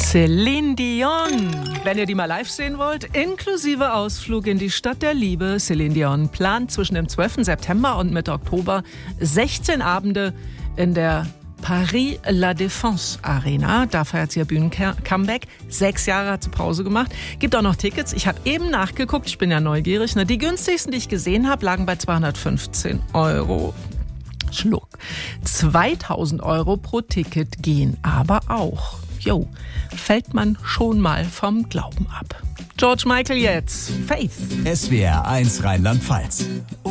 Celine Dion. Wenn ihr die mal live sehen wollt, inklusive Ausflug in die Stadt der Liebe. Celine Dion plant zwischen dem 12. September und Mitte Oktober 16 Abende in der Paris La Défense Arena. Da feiert sie ihr Bühnen-Comeback. 6 Jahre hat sie Pause gemacht. Gibt auch noch Tickets. Ich habe eben nachgeguckt, ich bin ja neugierig. Die günstigsten, die ich gesehen habe, lagen bei 215 €. Schluck. 2.000 € pro Ticket gehen aber auch. Fällt man schon mal vom Glauben ab. George Michael jetzt. Faith. SWR 1 Rheinland-Pfalz.